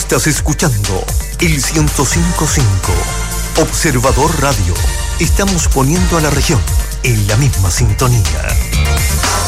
Estás escuchando el 105.5. Observador Radio. Estamos poniendo a la región en la misma sintonía.